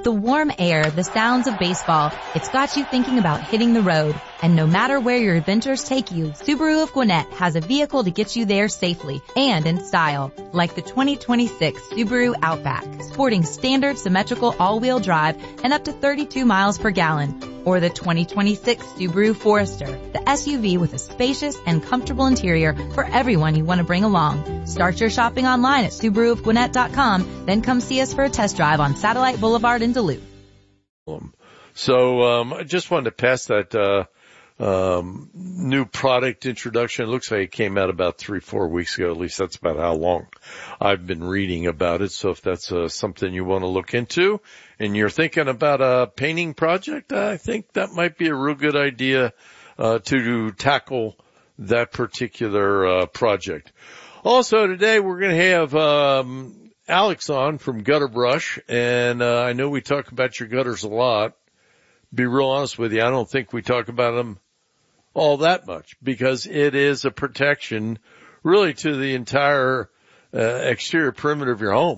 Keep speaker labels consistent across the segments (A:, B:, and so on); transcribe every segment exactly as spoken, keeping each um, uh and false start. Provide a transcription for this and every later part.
A: the warm air, the sounds of baseball, it's got you thinking about hitting the road. And no matter where your adventures take you, Subaru of Gwinnett has a vehicle to get you there safely and in style. Like the twenty twenty-six Subaru Outback, sporting standard symmetrical all-wheel drive and up to thirty-two miles per gallon. Or the twenty twenty-six Subaru Forester, the S U V with a spacious and comfortable interior for everyone you want to bring along. Start your shopping online at Subaru of Gwinnett dot com, then come see us for a test drive on Satellite Boulevard in Duluth.
B: So um, I just wanted to pass that uh, um, new product introduction. It looks like it came out about three, four weeks ago. At least that's about how long I've been reading about it. So if that's uh, something you want to look into and you're thinking about a painting project, I think that might be a real good idea uh, to tackle that particular uh, project. Also today we're going to have um, Alex on from Gutter Brush, and uh, I know we talk about your gutters a lot. Be real honest with you, I don't think we talk about them all that much because it is a protection really to the entire uh, exterior perimeter of your home.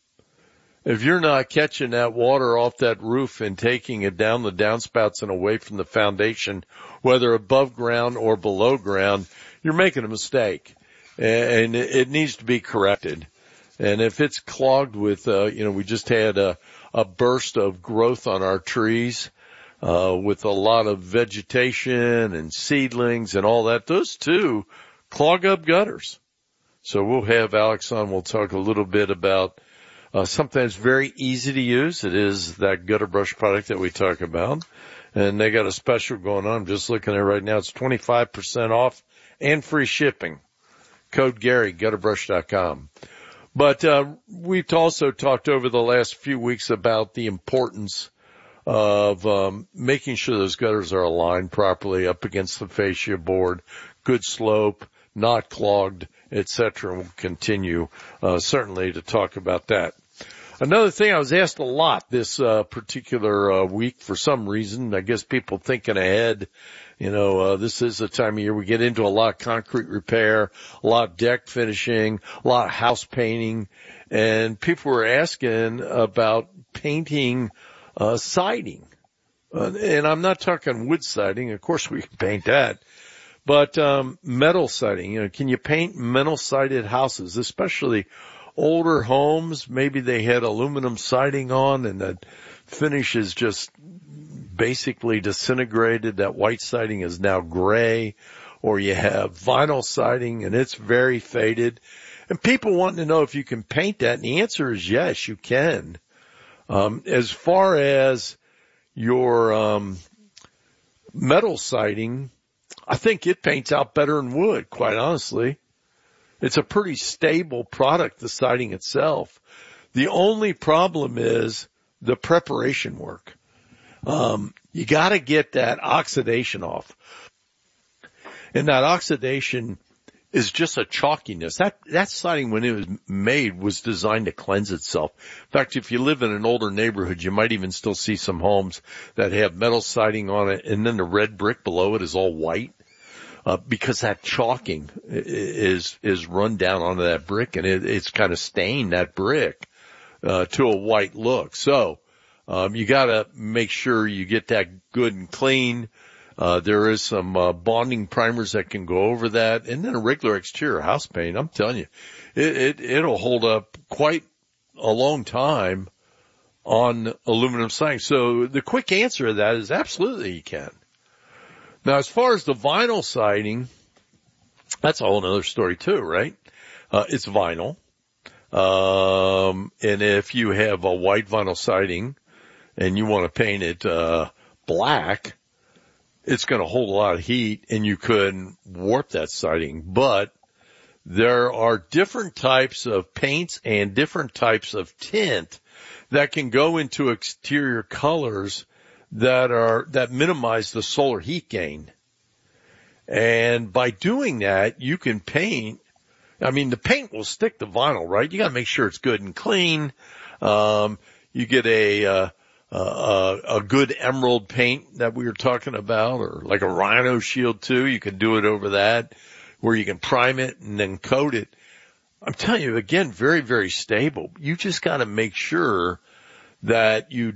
B: If you're not catching that water off that roof and taking it down the downspouts and away from the foundation, whether above ground or below ground, you're making a mistake, and it needs to be corrected. And if it's clogged with, uh, you know, we just had a, a burst of growth on our trees, uh, with a lot of vegetation and seedlings and all that, those too clog up gutters. So we'll have Alex on. We'll talk a little bit about Uh, something that's very easy to use. It is that Gutter Brush product that we talk about. And they got a special going on. I'm just looking at it right now. It's twenty-five percent off and free shipping. Code Gary, gutter brush dot com. But, uh, we've also talked over the last few weeks about the importance of, um, making sure those gutters are aligned properly up against the fascia board, good slope, not clogged, et cetera. We'll continue, uh, certainly to talk about that. Another thing, I was asked a lot this, uh, particular, uh, week for some reason. I guess people thinking ahead, you know, uh, this is the time of year we get into a lot of concrete repair, a lot of deck finishing, a lot of house painting, and people were asking about painting, uh, siding. Uh, and I'm not talking wood siding. Of course we can paint that. But, um, metal siding, you know, can you paint metal sided houses, especially older homes? Maybe they had aluminum siding on and the finish is just basically disintegrated. That white siding is now gray, or you have vinyl siding and it's very faded. And people want to know if you can paint that. And the answer is yes, you can. Um, as far as your, um, metal siding, I think it paints out better than wood, quite honestly. It's a pretty stable product, the siding itself. The only problem is the preparation work. Um, you gotta get that oxidation off. And that oxidation is just a chalkiness. That, that siding, when it was made, was designed to cleanse itself. In fact, if you live in an older neighborhood, you might even still see some homes that have metal siding on it, and then the red brick below it is all white. Uh, because that chalking is, is run down onto that brick, and it, it's kind of stained that brick, uh, to a white look. So, um, you gotta make sure you get that good and clean. Uh, there is some, uh, bonding primers that can go over that, and then a regular exterior house paint. I'm telling you, it, it, it'll hold up quite a long time on aluminum siding. So the quick answer to that is absolutely you can. Now, as far as the vinyl siding, that's a whole other story too, right? Uh, it's vinyl. Um, and if you have a white vinyl siding and you want to paint it, uh, black, it's going to hold a lot of heat and you could warp that siding. But there are different types of paints and different types of tint that can go into exterior colors that are, that minimize the solar heat gain. And by doing that, you can paint, I mean, the paint will stick to vinyl, right? You gotta make sure it's good and clean. Um, you get a, uh, uh, a good emerald paint that we were talking about, or like a Rhino Shield too. You can do it over that, where you can prime it and then coat it. I'm telling you, again, very, very stable. You just gotta make sure that you